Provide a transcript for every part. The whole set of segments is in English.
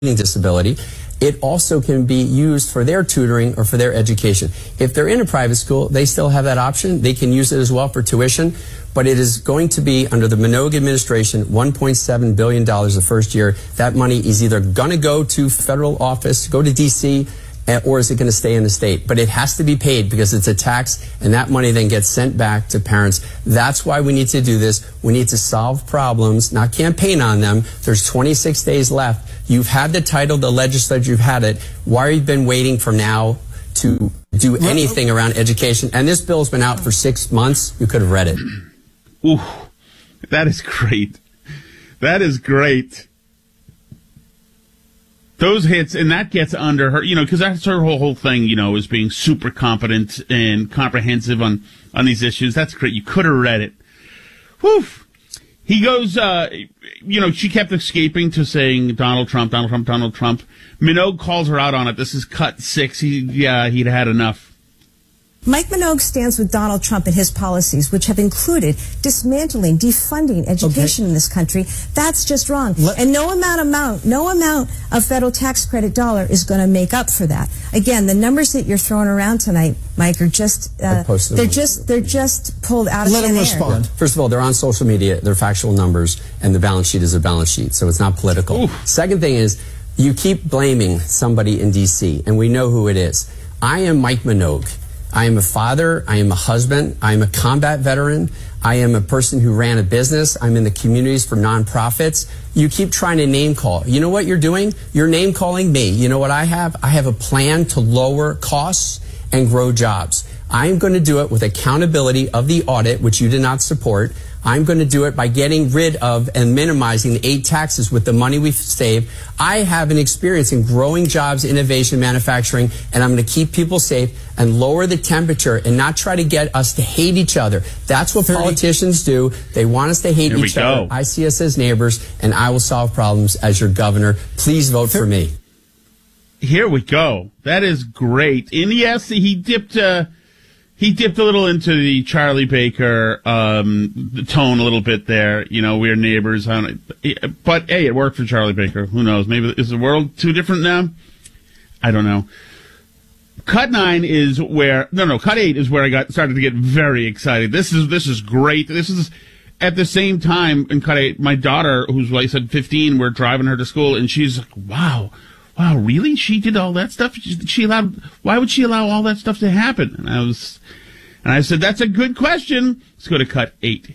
disability, it also can be used for their tutoring or for their education. If they're in a private school, they still have that option. They can use it as well for tuition, but it is going to be, under the Minogue administration, $1.7 billion the first year. That money is either going to go to federal office, go to D.C., or is it going to stay in the state? But it has to be paid because it's a tax, and that money then gets sent back to parents. That's why we need to do this. We need to solve problems, not campaign on them. There's 26 days left. You've had the title, the legislature, you've had it. Why have you been waiting for now to do anything around education? And this bill's been out for 6 months. You could have read it. Ooh, that is great. That is great. Those hits, and that gets under her, because that's her whole thing, is being super competent and comprehensive on these issues. That's great. You could have read it. Whew. He goes, she kept escaping to saying Donald Trump, Donald Trump, Donald Trump. Minogue calls her out on it. This is cut 6. He'd had enough. Mike Minogue stands with Donald Trump and his policies, which have included dismantling, defunding education in this country. That's just wrong. And no amount of federal tax credit dollar is going to make up for that. Again, the numbers that you're throwing around tonight, Mike, are just they're just pulled out of thin air. Let him respond. First of all, they're on social media. They're factual numbers, and the balance sheet is a balance sheet, so it's not political. Oof. Second thing is, you keep blaming somebody in D.C., and we know who it is. I am Mike Minogue. I am a father, I am a husband, I am a combat veteran, I am a person who ran a business, I'm in the communities for nonprofits. You keep trying to name call. You know what you're doing? You're name calling me. You know what I have? I have a plan to lower costs and grow jobs. I'm going to do it with accountability of the audit, which you did not support. I'm going to do it by getting rid of and minimizing the 8 taxes with the money we've saved. I have an experience in growing jobs, innovation, manufacturing, and I'm going to keep people safe and lower the temperature and not try to get us to hate each other. That's what politicians do. They want us to hate each other. I see us as neighbors, and I will solve problems as your governor. Please vote for me. Here we go. That is great. And yes, he dipped a little into the Charlie Baker tone a little bit there. We're neighbors. But, hey, it worked for Charlie Baker. Who knows? Maybe is the world too different now? I don't know. Cut 8 is where I started to get very excited. This is great. This is at the same time in Cut 8, my daughter, who's, like I said, 15, we're driving her to school, and she's like, wow, really? She did all that stuff? Why would she allow all that stuff to happen? And I said, that's a good question. Let's go to Cut 8.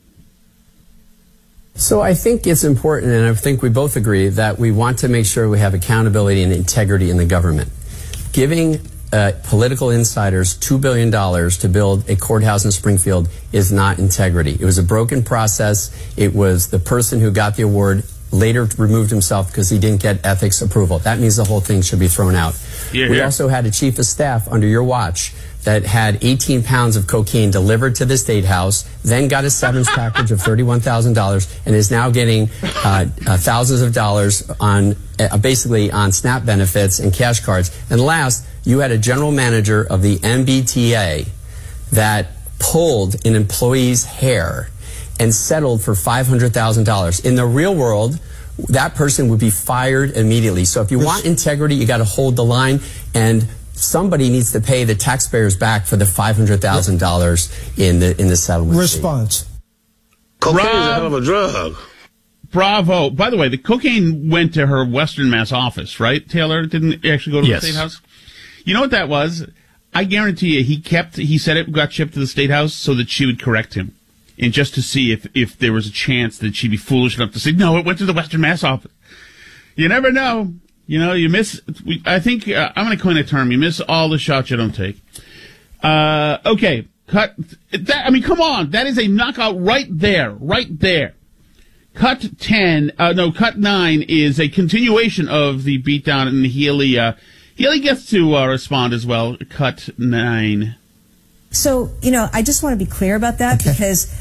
So I think it's important, and I think we both agree, that we want to make sure we have accountability and integrity in the government. Giving political insiders $2 billion to build a courthouse in Springfield is not integrity. It was a broken process. It was the person who got the award later removed himself because he didn't get ethics approval. That means the whole thing should be thrown out. We also had a chief of staff under your watch that had 18 pounds of cocaine delivered to the State House, then got a severance package of $31,000, and is now getting thousands of dollars on basically on SNAP benefits and cash cards. And last, you had a general manager of the MBTA that pulled an employee's hair and settled for $500,000. In the real world, that person would be fired immediately. So if you want integrity, you got to hold the line, and somebody needs to pay the taxpayers back for the $500,000 in the settlement. Response. Cocaine is a hell of a drug. Bravo. By the way, the cocaine went to her Western Mass office, right, Taylor? Didn't actually go to the State House? You know what that was? I guarantee you he said it got shipped to the State House so that she would correct him. And just to see if there was a chance that she'd be foolish enough to say, no, it went to the Western Mass office. You never know. You miss, I think, I'm going to coin a term, you miss all the shots you don't take. Okay, cut, come on, that is a knockout right there. Cut 9 is a continuation of the beatdown, and Healy gets to respond as well. Cut 9. So, I just want to be clear about that because,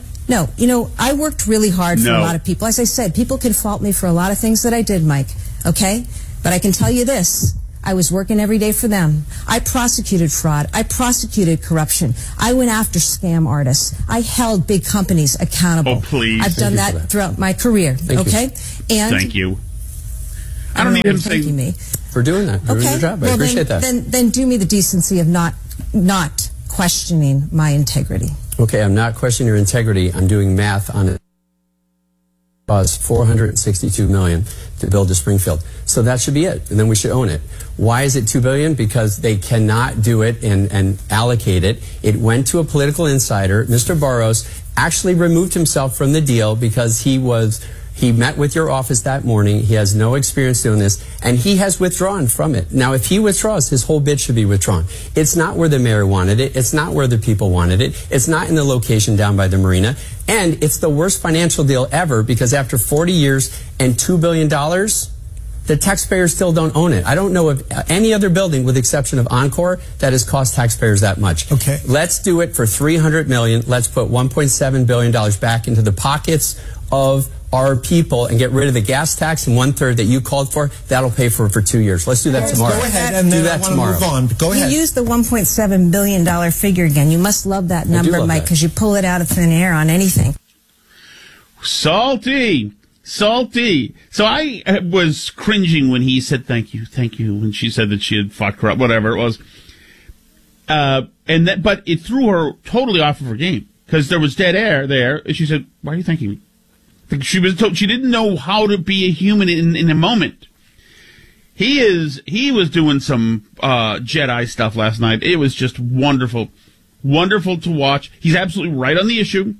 I worked really hard for a lot of people. As I said, people can fault me for a lot of things that I did, Mike, okay? But I can tell you this, I was working every day for them. I prosecuted fraud. I prosecuted corruption. I went after scam artists. I held big companies accountable. Oh, please. I've done that throughout my career, okay? And thank you. I don't need him thanking me for doing that. For doing your job. I appreciate that. Then do me the decency of not questioning my integrity. Okay, I'm not questioning your integrity. I'm doing math on it. Cost $462 million to build a Springfield. So that should be it, and then we should own it. Why is it $2 billion? Because they cannot do it and allocate it. It went to a political insider. Mr. Barros actually removed himself from the deal because he met with your office that morning. He has no experience doing this, and he has withdrawn from it. Now, if he withdraws, his whole bid should be withdrawn. It's not where the mayor wanted it. It's not where the people wanted it. It's not in the location down by the marina. And it's the worst financial deal ever because after 40 years and $2 billion, the taxpayers still don't own it. I don't know of any other building, with the exception of Encore, that has cost taxpayers that much. Okay. Let's do it for $300 million. Let's put $1.7 billion back into the pockets of our people and get rid of the gas tax and 1/3 that you called for. That'll pay for it for 2 years. Let's do that tomorrow. Go ahead, and then I want to move on. Go ahead. You use the $1.7 billion figure again. You must love that number, Mike, because you pull it out of thin air on anything. Salty. So I was cringing when he said thank you, when she said that she had fought corrupt, whatever it was. But it threw her totally off of her game because there was dead air there. And she said, "Why are you thanking me?" She was told she didn't know how to be a human in a moment. He was doing some Jedi stuff last night. It was just wonderful to watch. He's absolutely right on the issue.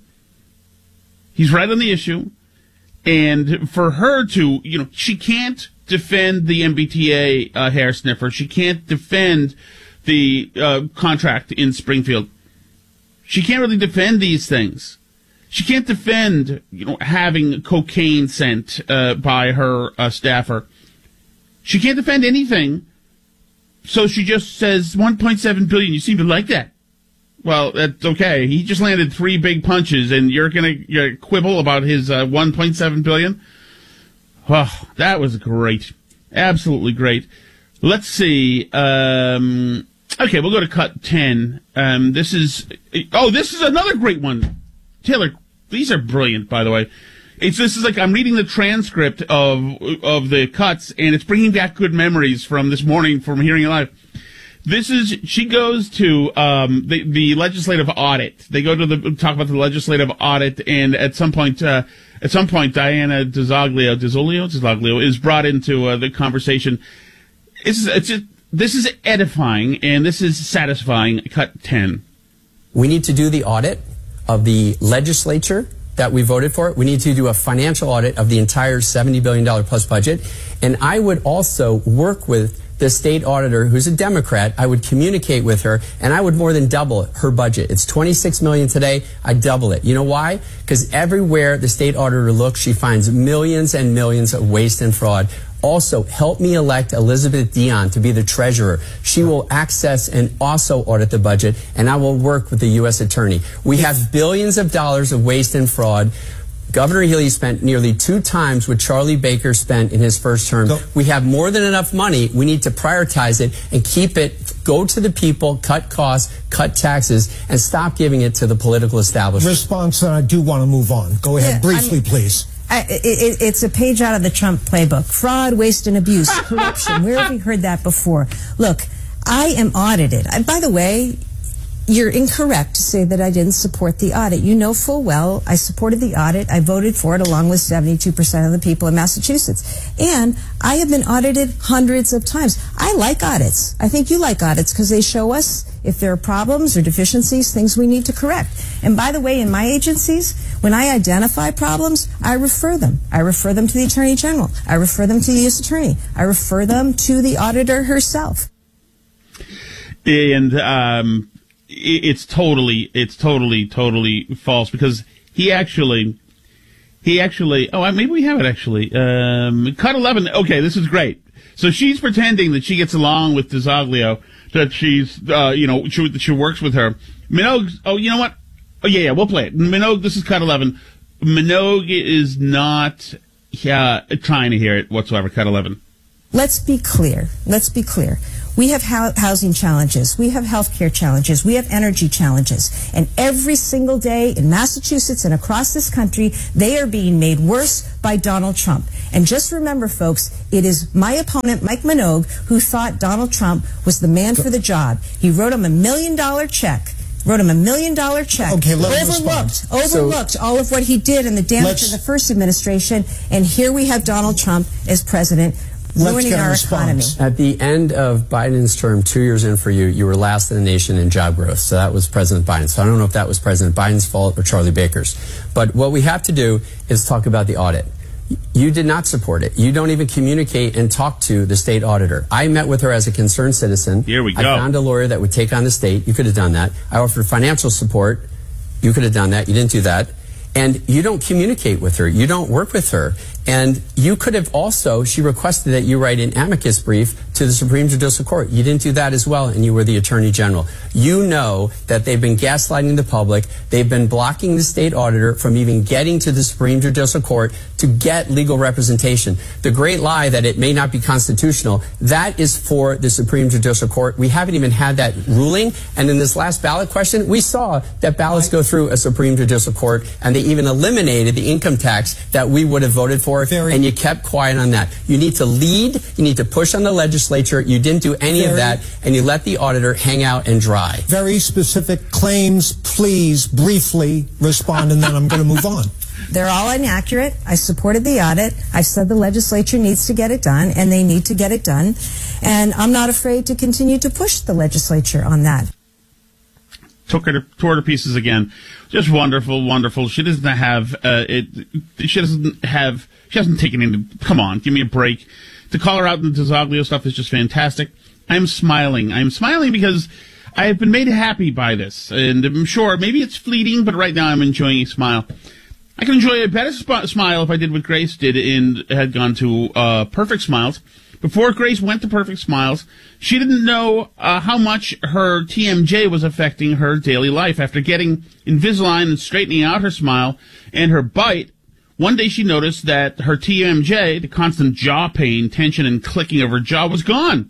And for her to, she can't defend the MBTA hair sniffer. She can't defend the contract in Springfield. She can't really defend these things. She can't defend, having cocaine sent by her staffer. She can't defend anything. So she just says $1.7 billion. You seem to like that. Well, that's okay. He just landed 3 big punches, and you're gonna quibble about his $1.7 billion? Oh, that was great. Absolutely great. Let's see. Okay, we'll go to cut 10. This is another great one. Taylor, these are brilliant, by the way. This is like I'm reading the transcript of the cuts, and it's bringing back good memories from this morning from hearing it live. She goes to the legislative audit. They go to talk about the legislative audit, and at some point, Diana Dzaglio is brought into the conversation. This is edifying, and this is satisfying. Cut 10. We need to do the audit of the legislature that we voted for. We need to do a financial audit of the entire $70 billion plus budget. And I would also work with the state auditor, who's a Democrat. I would communicate with her, and I would more than double her budget. It's $26 million today. I double it. You know why? Because everywhere the state auditor looks, she finds millions and millions of waste and fraud. Also, help me elect Elizabeth Dion to be the treasurer. She will access and also audit the budget, and I will work with the U.S. attorney. We have billions of dollars of waste and fraud. Governor Healy spent nearly 2 times what Charlie Baker spent in his first term. We have more than enough money. We need to prioritize it and keep it, go to the people, cut costs, cut taxes, and stop giving it to the political establishment. Response, and I do want to move on. Go ahead, briefly, please. It's a page out of the Trump playbook. Fraud, waste, and abuse, corruption. Where have we heard that before? Look, I am audited. By the way, you're incorrect to say that I didn't support the audit. You know full well I supported the audit. I voted for it along with 72% of the people in Massachusetts. And I have been audited hundreds of times. I like audits. I think you like audits because they show us if there are problems or deficiencies, things we need to correct. And by the way, in my agencies, when I identify problems, I refer them. I refer them to the Attorney General. I refer them to the U.S. Attorney. I refer them to the auditor herself. And it's totally false because he actually, maybe we have it actually. Cut 11. Okay, this is great. So she's pretending that she gets along with Dzaglio, that she's, she works with her. Minogue, you know what? Oh, yeah, we'll play it. Minogue, this is cut 11. Minogue is not trying to hear it whatsoever, cut 11. let's be clear. We have housing challenges. We have healthcare challenges. We have energy challenges. And every single day in Massachusetts and across this country, they are being made worse by Donald Trump. And just remember, folks, it is my opponent, Mike Minogue, who thought Donald Trump was the man for the job. He wrote him $1 million check. Okay, overlooked all of what he did and the damage of the first administration. And here we have Donald Trump as president, ruining our economy. At the end of Biden's term, 2 years in for you, you were last in the nation in job growth. So that was President Biden. So I don't know if that was President Biden's fault or Charlie Baker's. But what we have to do is talk about the audit. You did not support it. You don't even communicate and talk to the state auditor. I met with her as a concerned citizen. Here we go. I found a lawyer that would take on the state. You could have done that. I offered financial support. You could have done that. You didn't do that. And you don't communicate with her. You don't work with her. And you could have also, she requested that you write an amicus brief to the Supreme Judicial Court. You didn't do that as well, and you were the Attorney General. You know that they've been gaslighting the public. They've been blocking the state auditor from even getting to the Supreme Judicial Court to get legal representation. The great lie that it may not be constitutional, that is for the Supreme Judicial Court. We haven't even had that ruling. And in this last ballot question, we saw that ballots go through a Supreme Judicial Court, and they even eliminated the income tax that we would have voted for. And you kept quiet on that. You need to lead. You need to push on the legislature. You didn't do any of that, and you let the auditor hang out and dry. Very specific claims. Please briefly respond, and then I'm going to move on. They're all inaccurate. I supported the audit. I said the legislature needs to get it done, and they need to get it done. And I'm not afraid to continue to push the legislature on that. Tore to pieces again. Just wonderful, wonderful. She doesn't have She hasn't taken any. Come on, give me a break. To call her out in the Tazaglio stuff is just fantastic. I'm smiling. I'm smiling because I have been made happy by this, and I'm sure maybe it's fleeting, but right now I'm enjoying a smile. I can enjoy a better smile if I did what Grace did and had gone to Perfect Smiles. Before Grace went to Perfect Smiles, she didn't know how much her TMJ was affecting her daily life. After getting Invisalign and straightening out her smile and her bite, one day she noticed that her TMJ, the constant jaw pain, tension, and clicking of her jaw, was gone.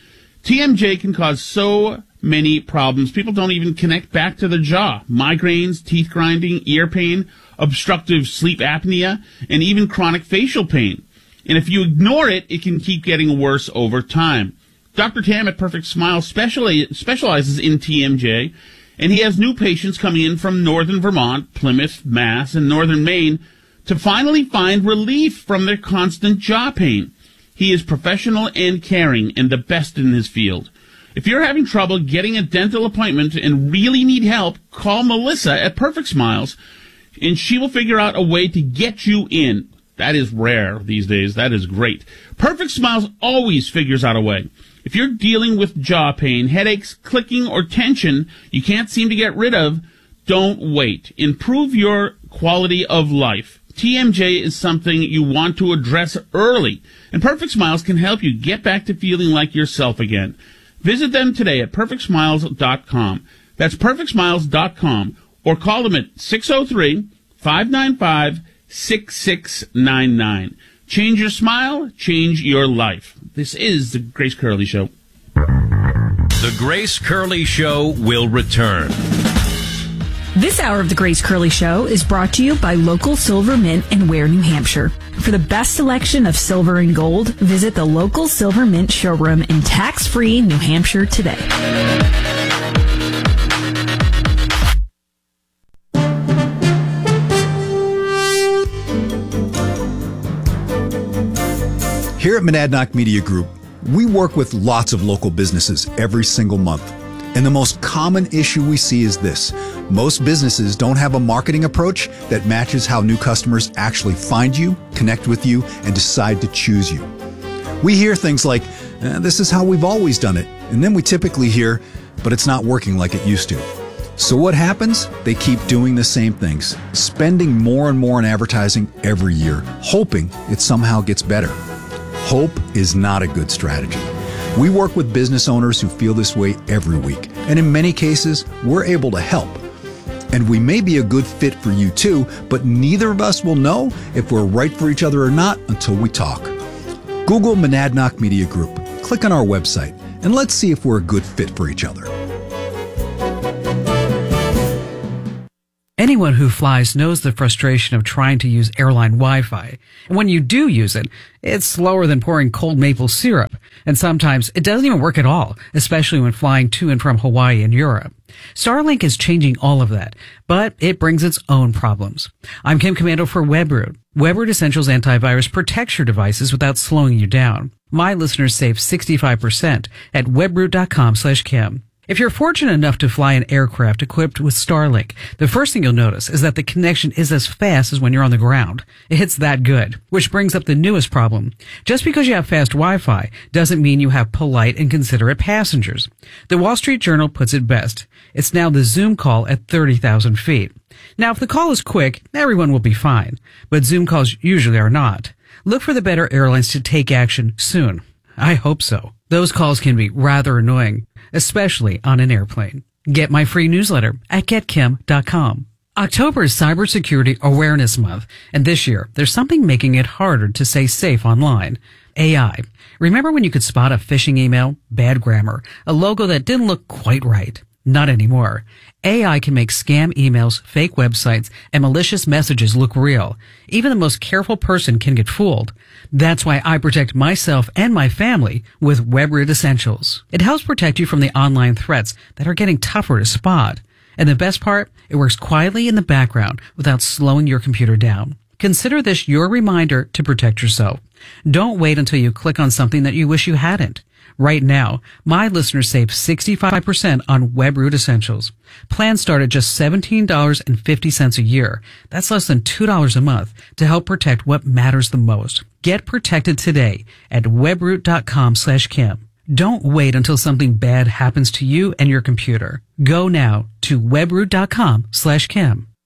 TMJ can cause so many problems. People don't even connect back to their jaw. Migraines, teeth grinding, ear pain, obstructive sleep apnea, and even chronic facial pain. And if you ignore it, it can keep getting worse over time. Dr. Tam at Perfect Smile specializes in TMJ, and he has new patients coming in from northern Vermont, Plymouth, Mass, and northern Maine to finally find relief from their constant jaw pain. He is professional and caring and the best in his field. If you're having trouble getting a dental appointment and really need help, call Melissa at Perfect Smiles, and she will figure out a way to get you in. That is rare these days. That is great. Perfect Smiles always figures out a way. If you're dealing with jaw pain, headaches, clicking, or tension you can't seem to get rid of, don't wait. Improve your quality of life. TMJ is something you want to address early, and Perfect Smiles can help you get back to feeling like yourself again. Visit them today at perfectsmiles.com. That's perfectsmiles.com, or call them at 603-595-6699. Change your smile, change your life. This is the Grace Curley Show. The Grace Curley Show will return. This hour of the Grace Curley Show is brought to you by Local Silver Mint in Ware, New Hampshire. For the best selection of silver and gold, visit the Local Silver Mint showroom in tax-free New Hampshire today. Here at Monadnock Media Group, we work with lots of local businesses every single month. And the most common issue we see is this. Most businesses don't have a marketing approach that matches how new customers actually find you, connect with you, and decide to choose you. We hear things like, this is how we've always done it. And then we typically hear, but it's not working like it used to. So what happens? They keep doing the same things, spending more and more on advertising every year, hoping it somehow gets better. Hope is not a good strategy. We work with business owners who feel this way every week, and in many cases, we're able to help. And we may be a good fit for you too, but neither of us will know if we're right for each other or not until we talk. Google Monadnock Media Group, click on our website, and let's see if we're a good fit for each other. Anyone who flies knows the frustration of trying to use airline Wi-Fi. And when you do use it, it's slower than pouring cold maple syrup. And sometimes it doesn't even work at all, especially when flying to and from Hawaii and Europe. Starlink is changing all of that, but it brings its own problems. I'm Kim Commando for WebRoot. WebRoot Essentials Antivirus protects your devices without slowing you down. My listeners save 65% at webroot.com/Kim. If you're fortunate enough to fly an aircraft equipped with Starlink, the first thing you'll notice is that the connection is as fast as when you're on the ground. It's that good, which brings up the newest problem. Just because you have fast Wi-Fi doesn't mean you have polite and considerate passengers. The Wall Street Journal puts it best. It's now the Zoom call at 30,000 feet. Now, if the call is quick, everyone will be fine, but Zoom calls usually are not. Look for the better airlines to take action soon. I hope so. Those calls can be rather annoying, especially on an airplane. Get my free newsletter at getkim.com. October is Cybersecurity Awareness Month, and this year, there's something making it harder to stay safe online. AI. Remember when you could spot a phishing email, bad grammar, a logo that didn't look quite right? Not anymore. AI can make scam emails, fake websites, and malicious messages look real. Even the most careful person can get fooled. That's why I protect myself and my family with WebRoot Essentials. It helps protect you from the online threats that are getting tougher to spot. And the best part, it works quietly in the background without slowing your computer down. Consider this your reminder to protect yourself. Don't wait until you click on something that you wish you hadn't. Right now, my listeners save 65% on WebRoot Essentials. Plans start at just $17.50 a year. That's less than $2 a month to help protect what matters the most. Get protected today at webroot.com/Kim. Don't wait until something bad happens to you and your computer. Go now to webroot.com/Kim.